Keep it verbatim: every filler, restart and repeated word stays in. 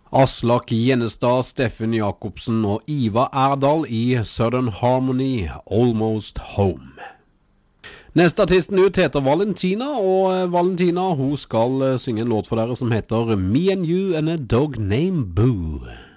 Aslak Gjennestad, Steffen Jakobsen og Iva Erdal i Southern Harmony, Almost Home. Neste artisten ut heter Valentina, og Valentina hun skal synge en låt for dere som heter Me and You and a Dog Named Boo.